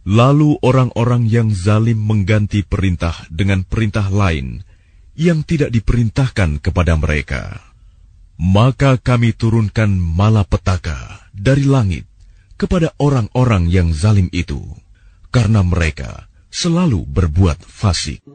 Lalu orang-orang yang zalim mengganti perintah dengan perintah lain yang tidak diperintahkan kepada mereka. Maka kami turunkan malapetaka dari langit kepada orang-orang yang zalim itu, karena mereka selalu berbuat fasik.